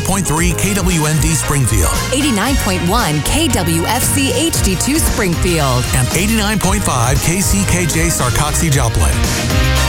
88.3 KWND Springfield, 89.1 KWFC HD2 Springfield, and 89.5 KCKJ Sarcoxie Joplin.